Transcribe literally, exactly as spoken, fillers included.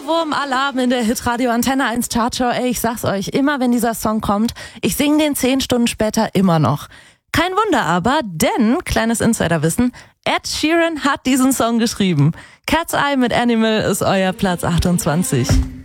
Ohrwurm-Alarm in der Hitradio Antenne eins Chartshow. Ey, ich sag's euch, immer wenn dieser Song kommt, ich sing den zehn Stunden später immer noch. Kein Wunder aber, denn, kleines Insiderwissen, Ed Sheeran hat diesen Song geschrieben. Cat's Eye mit Animal ist euer Platz achtundzwanzig.